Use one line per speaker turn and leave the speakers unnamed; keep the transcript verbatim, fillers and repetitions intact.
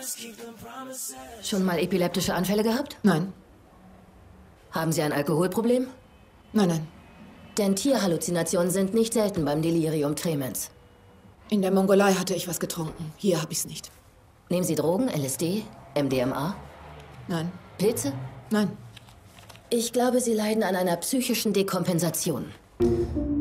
Schon mal epileptische Anfälle gehabt?
Nein.
Haben Sie ein Alkoholproblem?
Nein, nein.
Denn Tierhalluzinationen sind nicht selten beim Delirium tremens.
In der Mongolei hatte ich was getrunken. Hier habe ich es nicht.
Nehmen Sie Drogen, L S D, M D M A?
Nein.
Pilze?
Nein.
Ich glaube, Sie leiden an einer psychischen Dekompensation.